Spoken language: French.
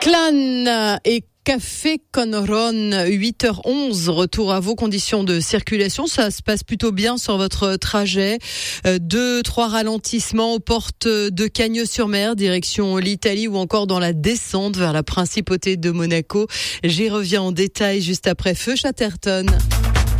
Clan et Café Conron, 8h11, retour à vos conditions de circulation. Ça se passe plutôt bien sur votre trajet. 2-3 ralentissements aux portes de Cagnes-sur-Mer, direction l'Italie, ou encore dans la descente vers la Principauté de Monaco. J'y reviens en détail juste après Feu Chatterton.